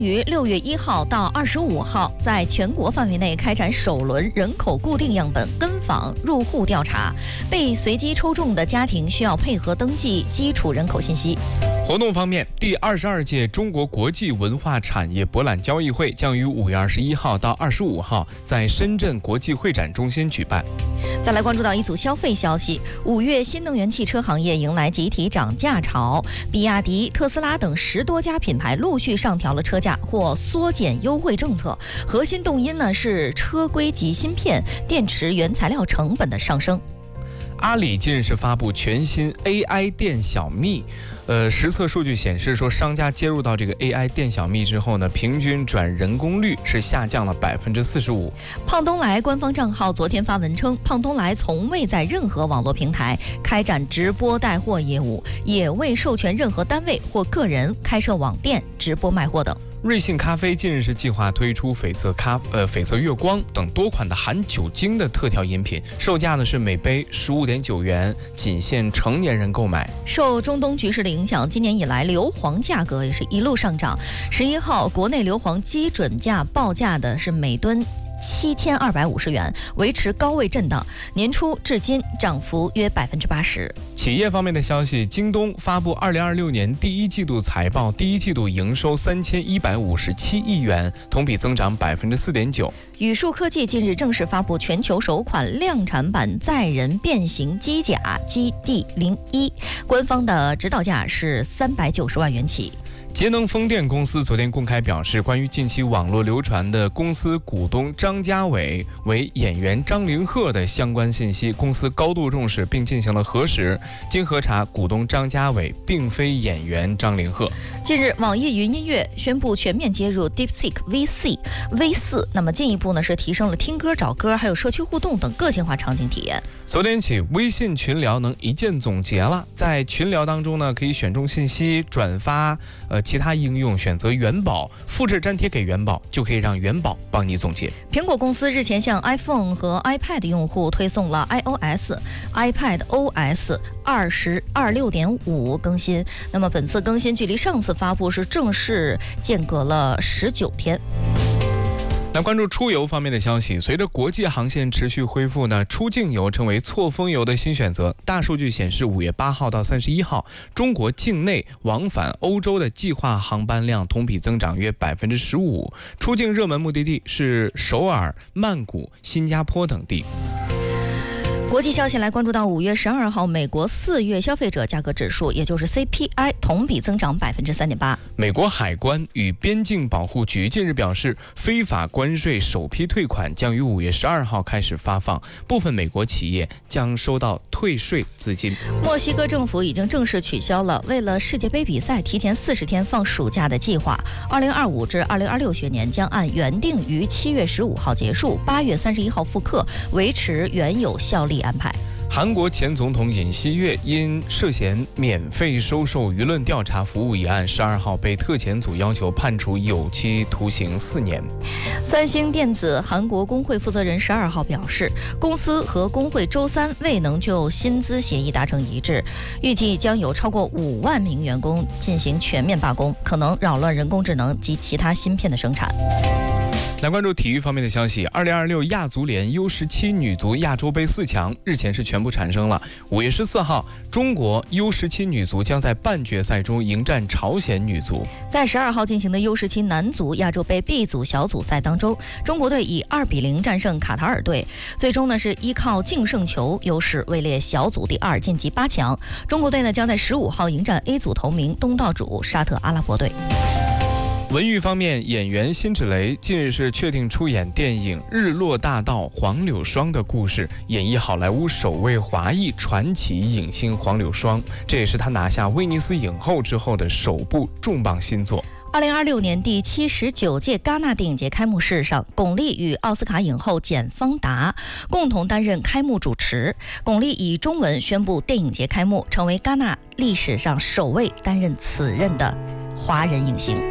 于6月1号到25号，在全国范围内开展首轮人口固定样本跟访入户调查，被随机抽中的家庭需要配合登记基础人口信息。 活动方面，第22届中国国际文化产业博览交易会将于5月21号到25号在深圳国际会展中心举办。 再来关注到一组消费消息，5月新能源汽车行业迎来集体涨价潮，比亚迪、特斯拉等10多家品牌陆续上调了车价或缩减优惠政策，核心动因呢是车规及芯片、电池原材料成本的上升。 阿里近日是发布全新 AI 店小蜜，实测数据显示说，商家接入到这个 AI 店小蜜之后呢，平均转人工率是下降了45%。 胖东来官方账号昨天发文称，胖东来从未在任何网络平台开展直播带货业务，也未授权任何单位或个人开设网店直播卖货等。 瑞幸咖啡近日是计划推出绯色月光等多款的含酒精的特调饮品，售价呢是每杯15.9元，仅限成年人购买。 受中东局势的影响，今年以来硫磺价格也是一路上涨。11号，国内硫磺基准价报价的是每吨7250元，维持高位震荡，年初至今涨幅约80%。 企业方面的消息，京东发布2026年第一季度财报，第一季度营收3157亿元，同比增长4.9%。 宇树科技近日正式发布全球首款量产版载人变形机甲机 D01， 官方的指导价是390万元起。 节能风电公司昨天公开表示，关于近期网络流传的公司股东张家伟为演员张凌赫的相关信息，公司高度重视并进行了核实。经核查，股东张家伟并非演员张凌赫。 近日，网易云音乐宣布全面接入 DeepSeek V4，那么进一步呢是提升了听歌、找歌，还有社区互动等个性化场景体验。 昨天起，微信群聊能一键总结了，在群聊当中呢，可以选中信息转发，其他应用选择元宝，复制粘贴给元宝，就可以让元宝帮你总结。 苹果公司日前向 iPhone 和 iPad 用户推送了 iOS、iPad OS 26.5更新。那么本次更新距离上次发布是正式间隔了19天。 来关注出游方面的消息，随着国际航线持续恢复呢，出境游成为错峰游的新选择。大数据显示，5月8号到31号，中国境内往返欧洲的计划航班量同比增长约15%，出境热门目的地是首尔、曼谷、新加坡等地。 国际消息来关注到5月12号，美国4月消费者价格指数，也就是 CPI， 同比增长3.8%。 美国海关与边境保护局近日表示，非法关税首批退款将于5月12号开始发放，部分美国企业将收到退税资金。 墨西哥政府已经正式取消了为了世界杯比赛提前40天放暑假的计划，2025至2026学年将按原定于7月15号结束，8月31号复课，维持原有效力安排。 韩国前总统尹锡悦因涉嫌免费收受舆论调查服务一案，12号被特检组要求判处有期徒刑4年。 三星电子韩国工会负责人12号表示，公司和工会周三未能就薪资协议达成一致，预计将有超过5万名员工进行全面罢工，可能扰乱人工智能及其他芯片的生产。 来关注体育方面的消息，2026亚足联 U17 女足亚洲杯4强日前是全部产生了。5月14号，中国 U17 女足将在半决赛中迎战朝鲜女足。 在12号进行的 U17 男足亚洲杯 B 组小组赛当中，中国队以2-0战胜卡塔尔队，最终呢是依靠净胜球优势位列小组第2，晋级8强。中国队呢将在15号迎战 A 组头名东道主沙特阿拉伯队。 文娱方面，演员辛芷蕾近日是确定出演电影《日落大道》黄柳霜的故事，演绎好莱坞首位华裔传奇影星黄柳霜，这也是她拿下威尼斯影后之后的首部重磅新作。 2026年第79届戛纳电影节开幕式上，巩俐与奥斯卡影后简芳达共同担任开幕主持。巩俐以中文宣布电影节开幕，成为戛纳历史上首位担任此任的华人影星。